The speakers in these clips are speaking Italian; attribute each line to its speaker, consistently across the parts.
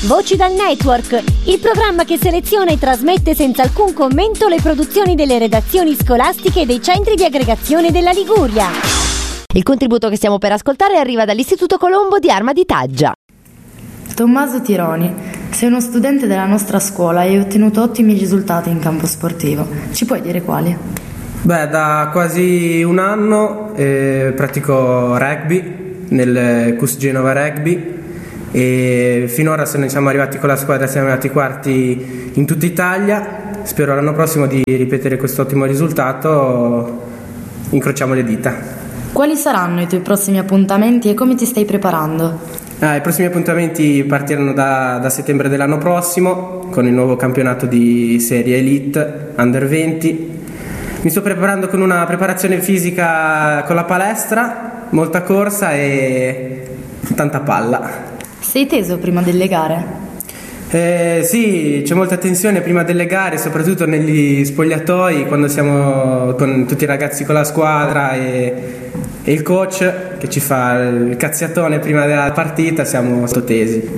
Speaker 1: Voci dal Network, il programma che seleziona e trasmette senza alcun commento le produzioni delle redazioni scolastiche e dei centri di aggregazione della Liguria.
Speaker 2: Il contributo che stiamo per ascoltare arriva dall'Istituto Colombo di Arma di Taggia.
Speaker 3: Tommaso Tironi, sei uno studente della nostra scuola e hai ottenuto ottimi risultati in campo sportivo. Ci puoi dire quali?
Speaker 4: Da quasi un anno pratico rugby nel CUS Genova Rugby e finora siamo arrivati con la squadra, siamo arrivati quarti in tutta Italia. Spero l'anno prossimo di ripetere questo ottimo risultato, incrociamo le dita.
Speaker 3: Quali saranno i tuoi prossimi appuntamenti e come ti stai preparando?
Speaker 4: I prossimi appuntamenti partiranno da settembre dell'anno prossimo con il nuovo campionato di serie Elite Under 20. Mi sto preparando con una preparazione fisica con la palestra, molta corsa e tanta palla.
Speaker 3: Sei teso prima delle gare?
Speaker 4: Sì, c'è molta tensione prima delle gare, soprattutto negli spogliatoi, quando siamo con tutti i ragazzi con la squadra e il coach che ci fa il cazziatone prima della partita, siamo molto tesi.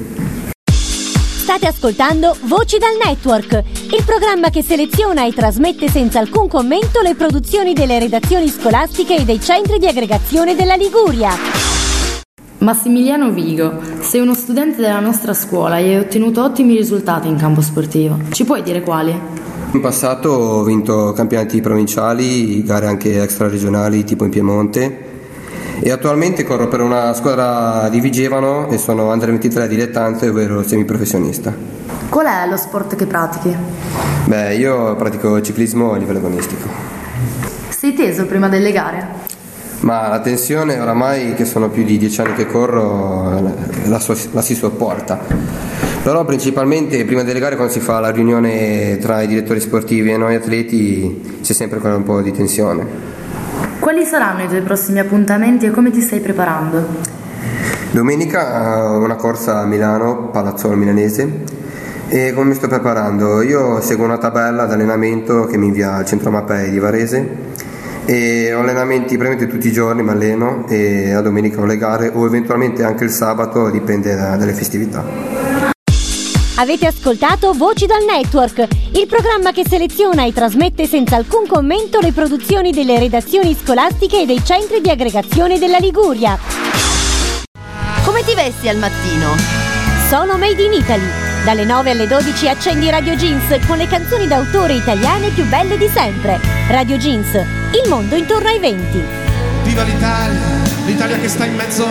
Speaker 1: State ascoltando Voci dal Network, il programma che seleziona e trasmette senza alcun commento le produzioni delle redazioni scolastiche e dei centri di aggregazione della Liguria.
Speaker 3: Massimiliano Vigo, sei uno studente della nostra scuola e hai ottenuto ottimi risultati in campo sportivo. Ci puoi dire quali?
Speaker 5: In passato ho vinto campionati provinciali, gare anche extraregionali tipo in Piemonte e attualmente corro per una squadra di Vigevano e sono under 23 dilettante, ovvero semiprofessionista.
Speaker 3: Qual è lo sport che pratichi?
Speaker 5: Io pratico ciclismo a livello agonistico.
Speaker 3: Sei teso prima delle gare?
Speaker 5: Ma la tensione oramai, che sono più di 10 anni che corro, la si sopporta. Però principalmente prima delle gare, quando si fa la riunione tra i direttori sportivi e noi atleti, c'è sempre un po' di tensione.
Speaker 3: Quali saranno i tuoi prossimi appuntamenti e come ti stai preparando?
Speaker 5: Domenica una corsa a Milano, Palazzolo Milanese. E come mi sto preparando? Io seguo una tabella d'allenamento che mi invia al centro Mapei di Varese e ho allenamenti praticamente tutti i giorni, mi alleno e a domenica ho le gare o eventualmente anche il sabato, dipende dalle festività.
Speaker 1: Avete ascoltato Voci dal Network, il programma che seleziona e trasmette senza alcun commento le produzioni delle redazioni scolastiche e dei centri di aggregazione della Liguria.
Speaker 2: Come ti vesti al mattino?
Speaker 1: Sono Made in Italy. Dalle 9 alle 12 accendi Radio Jeans con le canzoni d'autore italiane più belle di sempre. Radio Jeans, il mondo intorno ai venti.
Speaker 6: Viva l'Italia, l'Italia che sta in mezzo